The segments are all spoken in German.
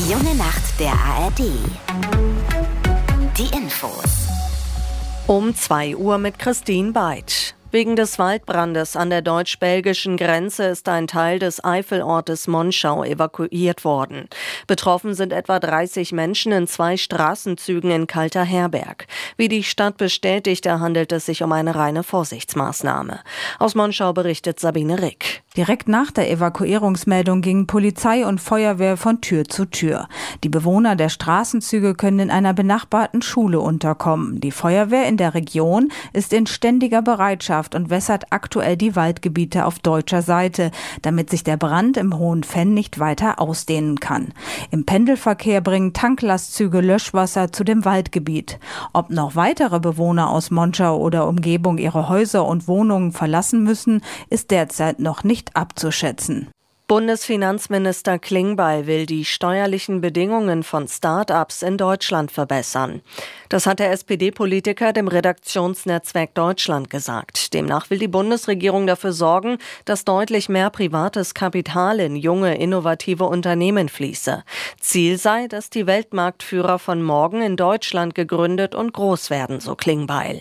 Die junge Nacht der ARD. Die Infos. Um 2 Uhr mit Christine Beitsch. Wegen des Waldbrandes an der deutsch-belgischen Grenze ist ein Teil des Eifelortes Monschau evakuiert worden. Betroffen sind etwa 30 Menschen in 2 Straßenzügen in Kalter-Herberg. Wie die Stadt bestätigte, handelt es sich um eine reine Vorsichtsmaßnahme. Aus Monschau berichtet Sabine Rick. Direkt nach der Evakuierungsmeldung gingen Polizei und Feuerwehr von Tür zu Tür. Die Bewohner der Straßenzüge können in einer benachbarten Schule unterkommen. Die Feuerwehr in der Region ist in ständiger Bereitschaft und wässert aktuell die Waldgebiete auf deutscher Seite, damit sich der Brand im Hohen Venn nicht weiter ausdehnen kann. Im Pendelverkehr bringen Tanklastzüge Löschwasser zu dem Waldgebiet. Ob noch weitere Bewohner aus Monschau oder Umgebung ihre Häuser und Wohnungen verlassen müssen, ist derzeit noch nicht abzuschätzen. Bundesfinanzminister Klingbeil will die steuerlichen Bedingungen von Start-ups in Deutschland verbessern. Das hat der SPD-Politiker dem Redaktionsnetzwerk Deutschland gesagt. Demnach will die Bundesregierung dafür sorgen, dass deutlich mehr privates Kapital in junge, innovative Unternehmen fließe. Ziel sei, dass die Weltmarktführer von morgen in Deutschland gegründet und groß werden, so Klingbeil.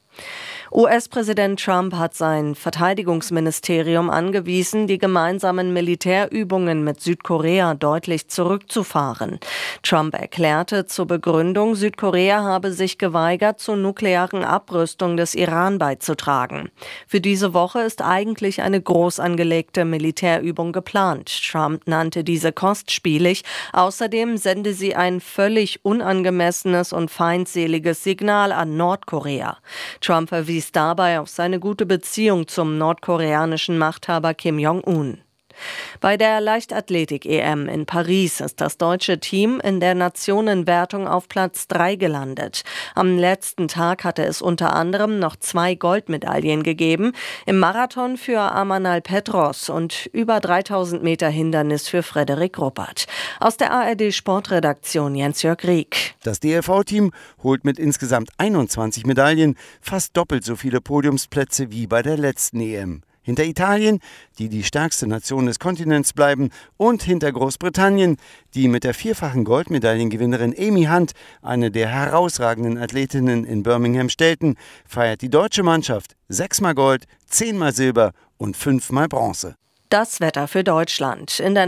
US-Präsident Trump hat sein Verteidigungsministerium angewiesen, die gemeinsamen Militärübungen mit Südkorea deutlich zurückzufahren. Trump erklärte zur Begründung, Südkorea habe sich geweigert, zur nuklearen Abrüstung des Iran beizutragen. Für diese Woche ist eigentlich eine groß angelegte Militärübung geplant. Trump nannte diese kostspielig. Außerdem sende sie ein völlig unangemessenes und feindseliges Signal an Nordkorea. Trump verwies dabei auf seine gute Beziehung zum nordkoreanischen Machthaber Kim Jong-un. Bei der Leichtathletik-EM in Paris ist das deutsche Team in der Nationenwertung auf Platz 3 gelandet. Am letzten Tag hatte es unter anderem noch 2 Goldmedaillen gegeben, im Marathon für Amanal Petros und über 3000 Meter Hindernis für Frederik Ruppert. Aus der ARD-Sportredaktion Jens-Jörg Rieck. Das DLV-Team holt mit insgesamt 21 Medaillen fast doppelt so viele Podiumsplätze wie bei der letzten EM. Hinter Italien, die die stärkste Nation des Kontinents bleiben, und hinter Großbritannien, die mit der 4-fachen Goldmedaillengewinnerin Amy Hunt, eine der herausragenden Athletinnen in Birmingham, stellten, feiert die deutsche Mannschaft 6-mal Gold, 10-mal Silber und 5-mal Bronze. Das Wetter für Deutschland. In der